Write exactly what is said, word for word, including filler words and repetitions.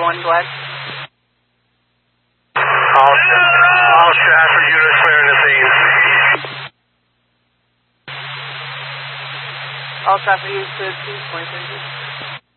one, go ahead. All, all traffic units clearing the scene. All traffic units cleared, please, twenty-three.